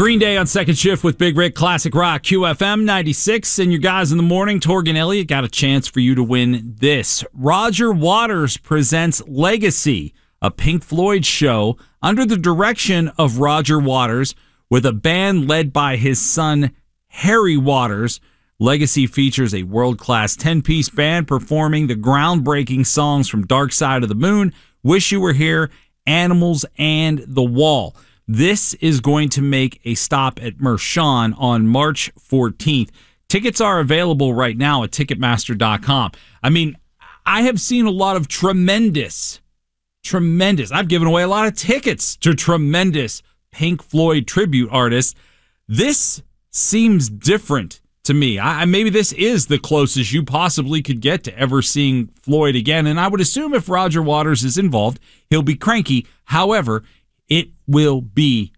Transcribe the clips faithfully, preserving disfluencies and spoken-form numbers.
Green Day on second shift with Big Rick, Classic Rock, Q F M ninety-six. And your guys in the morning, Torgan Elliott, got a chance for you to win this. Roger Waters presents Legacy, a Pink Floyd show under the direction of Roger Waters with a band led by his son, Harry Waters. Legacy features a world-class ten-piece band performing the groundbreaking songs from Dark Side of the Moon, Wish You Were Here, Animals, and The Wall. This is going to make a stop at Mershon on March fourteenth. Tickets are available right now at Ticketmaster dot com. I mean, I have seen a lot of tremendous, tremendous, I've given away a lot of tickets to tremendous Pink Floyd tribute artists. This seems different to me. I, maybe this is the closest you possibly could get to ever seeing Floyd again. And I would assume if Roger Waters is involved, he'll be cranky. However, it will be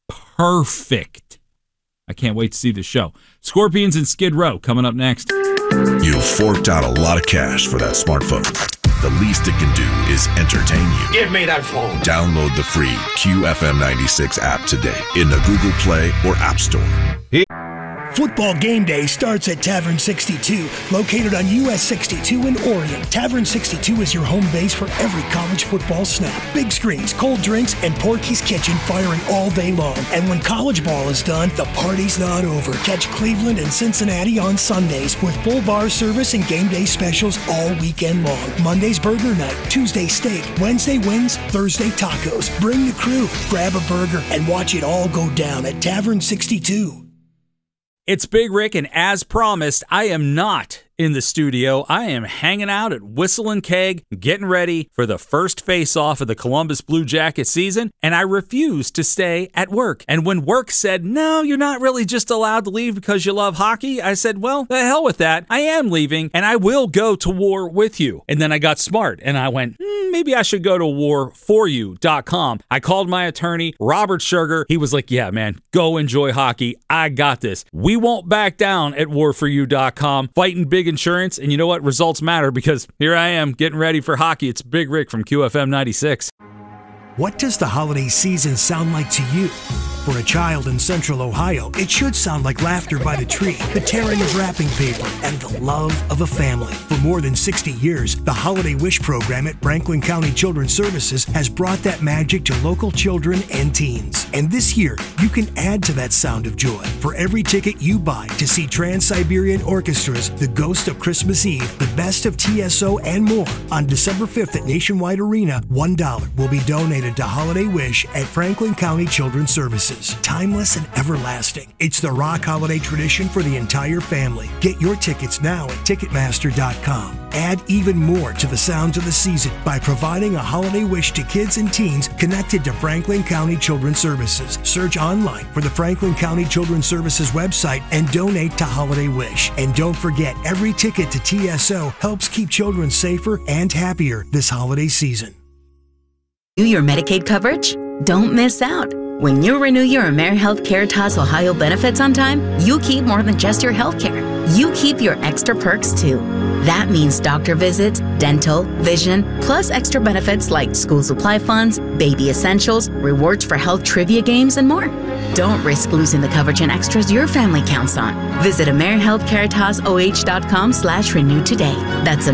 perfect. I can't wait to see the show. Scorpions and Skid Row coming up next. You've forked out a lot of cash for that smartphone. The least it can do is entertain you. Give me that phone. Download the free Q F M ninety-six app today in the Google Play or App Store. Football game day starts at Tavern sixty-two, located on U S sixty-two in Orion. Tavern sixty-two is your home base for every college football snap. Big screens, cold drinks, and Porky's Kitchen firing all day long. And when college ball is done, the party's not over. Catch Cleveland and Cincinnati on Sundays with full bar service and game day specials all weekend long. Monday's burger night, Tuesday steak, Wednesday wings, Thursday tacos. Bring the crew, grab a burger, and watch it all go down at Tavern sixty-two. It's Big Rick, and as promised, I am not in the studio. I am hanging out at Whistle and Keg, getting ready for the first face-off of the Columbus Blue Jacket season, and I refused to stay at work. And when work said, no, you're not really just allowed to leave because you love hockey, I said, well, the hell with that. I am leaving, and I will go to war with you. And then I got smart, and I went, hmm, maybe I should go to war for you dot com. I called my attorney, Robert Sugar. He was like, yeah, man, go enjoy hockey. I got this. We won't back down at war for you dot com, fighting big insurance, and you know what? Results matter, because here I am getting ready for hockey. It's Big Rick from Q F M ninety-six. What does the holiday season sound like to you? For a child in Central Ohio, it should sound like laughter by the tree, the tearing of wrapping paper, and the love of a family. For more than sixty years, the Holiday Wish program at Franklin County Children's Services has brought that magic to local children and teens. And this year, you can add to that sound of joy. For every ticket you buy to see Trans-Siberian Orchestra's The Ghost of Christmas Eve, The Best of T S O, and more, on December fifth at Nationwide Arena, one dollar will be donated to Holiday Wish at Franklin County Children's Services. Timeless and everlasting. It's the rock holiday tradition for the entire family. Get your tickets now at Ticketmaster dot com. Add even more to the sounds of the season by providing a holiday wish to kids and teens connected to Franklin County Children's Services. Search online for the Franklin County Children's Services website and donate to Holiday Wish. And don't forget, every ticket to T S O helps keep children safer and happier this holiday season. Renew your Medicaid coverage? Don't miss out. When you renew your AmeriHealth Caritas Ohio benefits on time, you keep more than just your health care. You keep your extra perks too. That means doctor visits, dental, vision, plus extra benefits like school supply funds, baby essentials, rewards for health trivia games, and more. Don't risk losing the coverage and extras your family counts on. Visit AmeriHealth Caritas O H dot com slash renew today. That's